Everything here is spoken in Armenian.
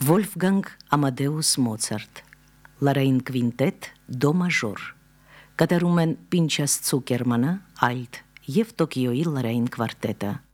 Վոլֆգանգ Ամադեուս Մոցարտ, լարային կվինտետ դո մաժոր, կատարում են Պինչաս Ցուկերմանը, ալտ և Տոկիոյի լարային կվարտետը։